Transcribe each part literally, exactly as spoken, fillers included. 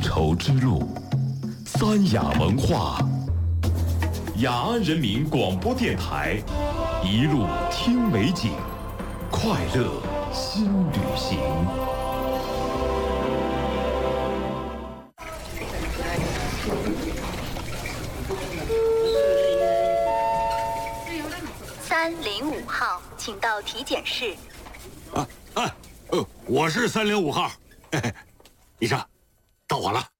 绸之路，三雅文化，雅安人民广播电台，一路听美景，快乐新旅行。 三零五号，请到体检室。 啊啊，呃，我是三零五号，嘿嘿，医生，到我了。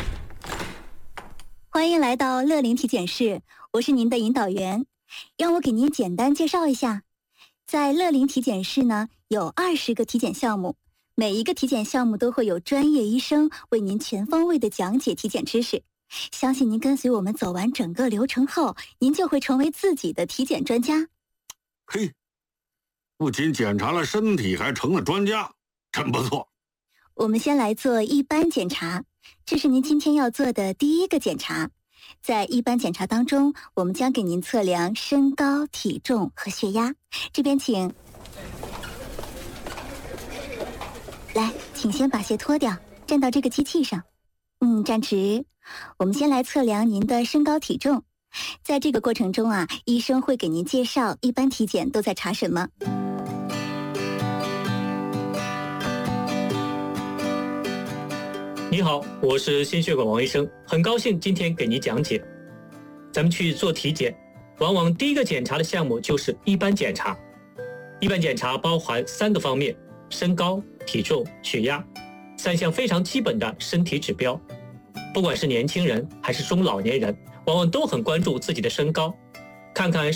欢迎来到乐龄体检室，我是您的引导员。让我给您简单介绍一下，在乐龄体检室呢，有二十个体检项目，每一个体检项目都会有专业医生为您全方位的讲解体检知识。相信您跟随我们走完整个流程后，您就会成为自己的体检专家。 嘿，不仅检查了身体，还成了专家，真不错。 我们先来做一般检查，这是您今天要做的第一个检查。在一般检查当中，我们将给您测量身高、体重和血压。这边请。来，请先把鞋脱掉，站到这个机器上。嗯，站直。我们先来测量您的身高体重。在这个过程中啊，医生会给您介绍一般体检都在查什么。 你好，我是心血管王医生，很高兴今天给您讲解。咱们去做体检，往往第一个检查的项目就是一般检查。一般检查包含三个方面：身高、体重、血压，三项非常基本的身体指标。不管是年轻人还是中老年人，往往都很关注自己的身高，看看